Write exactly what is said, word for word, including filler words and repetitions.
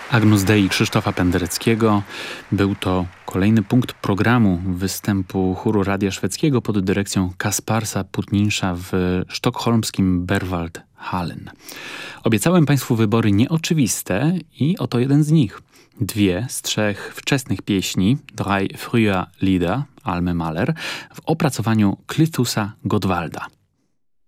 Agnus Dei Krzysztofa Pendereckiego. Był to kolejny punkt programu występu chóru Radia Szwedzkiego pod dyrekcją Kasparsa Putninsza w sztokholmskim Berwaldhallen. Obiecałem Państwu wybory nieoczywiste i oto jeden z nich. Dwie z trzech wczesnych pieśni, Drei frühe Lieder, Almy Mahler, w opracowaniu Clytusa Gottwalda.